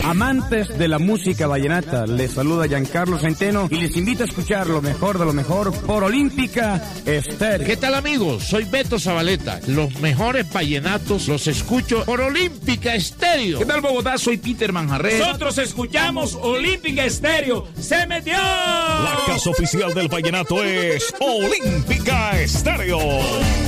Amantes de la música vallenata, les saluda Giancarlo Centeno y les invito a escuchar lo mejor de lo mejor por Olímpica Estéreo. ¿Qué tal, amigos? Soy Beto Zabaleta. Los mejores vallenatos los escucho por Olímpica Estéreo. ¿Qué tal, Bogotá? Soy Peter Manjarres. Nosotros escuchamos Olímpica Estéreo. ¡Se metió! La casa oficial del vallenato es Olímpica Estéreo.